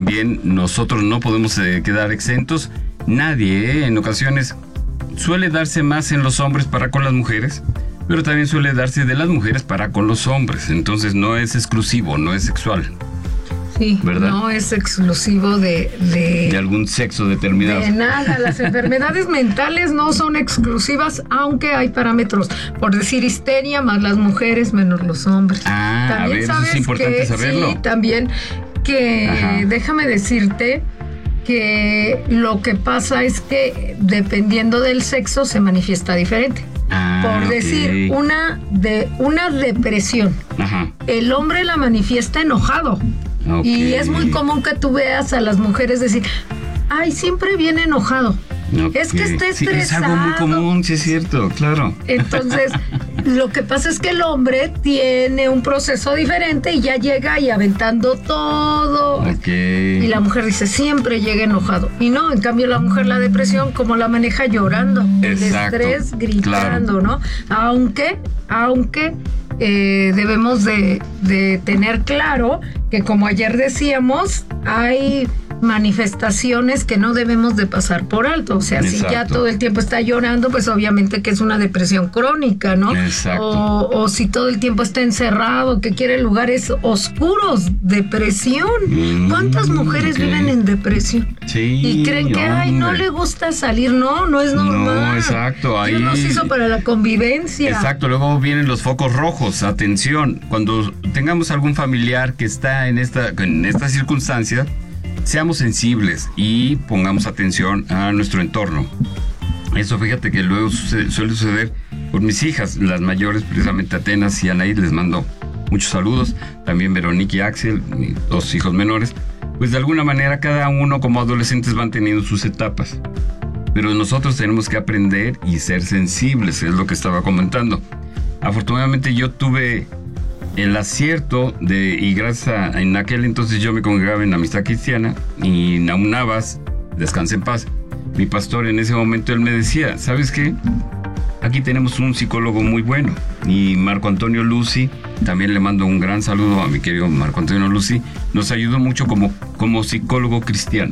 también nosotros no podemos quedar exentos. Nadie, en ocasiones, suele darse más en los hombres para con las mujeres, pero también suele darse de las mujeres para con los hombres. Entonces no es exclusivo, no es sexual. Sí, ¿verdad? No es exclusivo de algún sexo determinado. De nada, las enfermedades mentales no son exclusivas, aunque hay parámetros. Por decir histeria, más las mujeres, menos los hombres. También, a ver, eso es importante saberlo. Sí, también que déjame decirte que lo que pasa es que dependiendo del sexo se manifiesta diferente. Por decir, una depresión. El hombre la manifiesta enojado. Y es muy común que tú veas a las mujeres decir, ay, siempre viene enojado. Es que está estresado. Sí, es algo muy común, sí es cierto, claro. Entonces, lo que pasa es que el hombre tiene un proceso diferente y ya llega y aventando todo. Y la mujer dice, siempre llega enojado. Y no, en cambio la mujer la depresión, como la maneja llorando. Exacto, el estrés gritando, claro. ¿No? Aunque debemos de tener claro que, como ayer decíamos, hay manifestaciones que no debemos de pasar por alto. O sea, si ya todo el tiempo está llorando, pues obviamente que es una depresión crónica, ¿no? O si todo el tiempo está encerrado, que quiere lugares oscuros, depresión. ¿Cuántas mujeres viven en depresión? Sí, y creen que, ay, no le gusta salir. No es normal. No, exacto. Dios nos hizo para la convivencia. Exacto, luego vienen los focos rojos. Atención, cuando tengamos algún familiar que está en esta circunstancia, seamos sensibles y pongamos atención a nuestro entorno. Eso, fíjate que luego suele suceder con mis hijas, las mayores, precisamente Atenas y Anaí, les mando muchos saludos. También Verónica y Axel, mis dos hijos menores. Pues de alguna manera cada uno como adolescentes van teniendo sus etapas. Pero nosotros tenemos que aprender y ser sensibles, es lo que estaba comentando. Afortunadamente yo tuve el acierto y gracias en aquel entonces yo me congregaba en Amistad Cristiana, y Naum Navas, descanse en paz, mi pastor en ese momento, él me decía, ¿sabes qué? Aquí tenemos un psicólogo muy bueno. Y Marco Antonio Lucy, también le mando un gran saludo a mi querido Marco Antonio Lucy, nos ayudó mucho como psicólogo cristiano.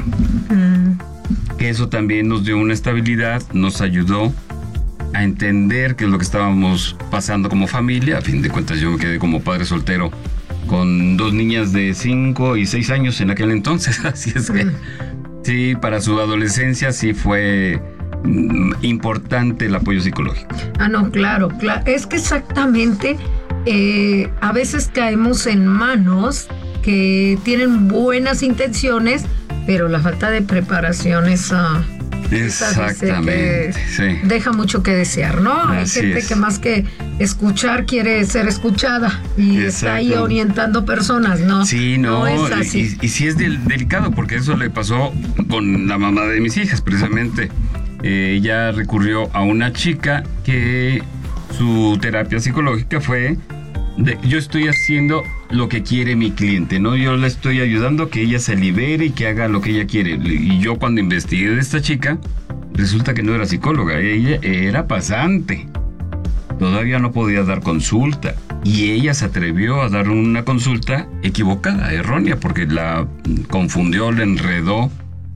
Que eso también nos dio una estabilidad, nos ayudó a entender qué es lo que estábamos pasando como familia. A fin de cuentas yo me quedé como padre soltero con dos niñas de 5 y 6 años en aquel entonces, así es que sí, para su adolescencia sí fue importante el apoyo psicológico. No, claro, es que exactamente a veces caemos en manos que tienen buenas intenciones, pero la falta de preparación es exactamente, sí. Deja mucho que desear, ¿no? Así hay gente es. que más que escuchar quiere ser escuchada y está ahí orientando personas, ¿no? Sí, no es así. Y sí es delicado, porque eso le pasó con la mamá de mis hijas, precisamente. Ella recurrió a una chica que su terapia psicológica fue yo estoy haciendo lo que quiere mi cliente, ¿no? Yo le estoy ayudando a que ella se libere y que haga lo que ella quiere. Y yo, cuando investigué de esta chica, resulta que no era psicóloga, ella era pasante. Todavía no podía dar consulta. Y ella se atrevió a dar una consulta equivocada, errónea, porque la confundió, la enredó.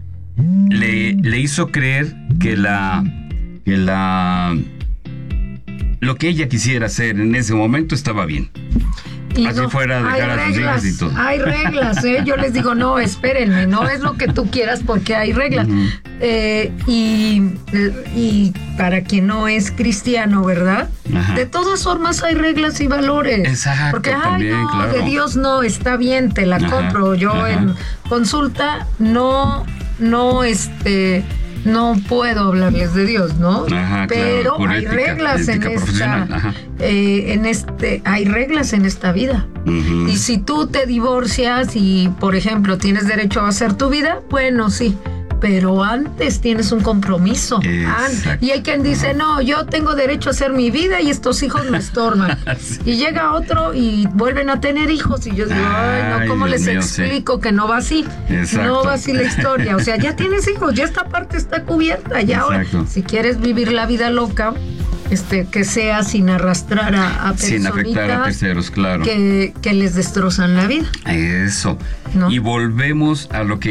Le hizo creer que lo que ella quisiera hacer en ese momento estaba bien. Así fuera dejar a sus hijas y todo. Hay reglas, yo les digo, no, espérenme, no es lo que tú quieras porque hay reglas. Y para quien no es cristiano, ¿verdad? De todas formas hay reglas y valores. Exacto. Porque, también, claro. De Dios no, está bien, te la compro. Yo en consulta no puedo hablarles de Dios, ¿no? Pero claro, hay ética, reglas hay reglas en esta vida. Y si tú te divorcias y, por ejemplo, tienes derecho a hacer tu vida, bueno, sí, pero antes tienes un compromiso. Y hay quien dice, no, yo tengo derecho a hacer mi vida y estos hijos me estorban. Sí. Y llega otro y vuelven a tener hijos y yo digo, ay, no, ¿cómo les explico que no va así? Exacto. No va así la historia. O sea, ya tienes hijos, ya esta parte está cubierta. Ya ahora, si quieres vivir la vida loca, que sea sin arrastrar a personitas, sin afectar a terceros, claro, que les destrozan la vida. Eso. ¿No? Y volvemos a lo que